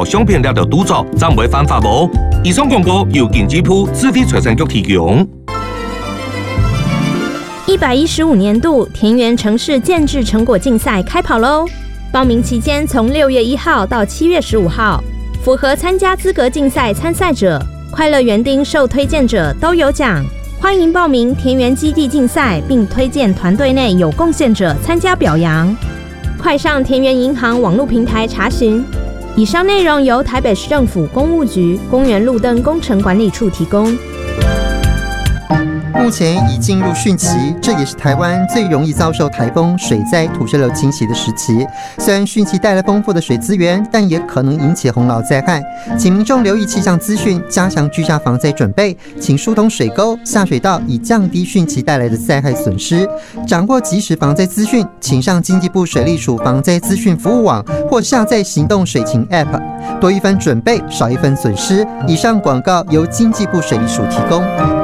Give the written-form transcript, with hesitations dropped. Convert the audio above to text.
相片了就堵住，怎袂犯法无？以上广告由经济部智慧财产局提供。 115年度田园城市建制成果竞赛开跑喽！报名期间从6月1号到7月15号，符合参加资格竞赛参赛者、快乐园丁受推荐者都有奖。欢迎报名田园基地竞赛，并推荐团队内有贡献者参加表扬。快上田园银行网络平台查询。以上内容由台北市政府公务局公园路灯工程管理处提供。 目前已进入汛期，这也是台湾最容易遭受台风、水灾、土石流侵袭的时期。虽然汛期带来丰富的水资源，但也可能引起洪涝灾害。请民众留意气象资讯，加强居家防灾准备，请疏通水沟、下水道，以降低汛期带来的灾害损失。掌握即时防灾资讯，请上经济部水利署防灾资讯服务网或下载行动水情 App。多一分准备，少一分损失。以上广告由经济部水利署提供。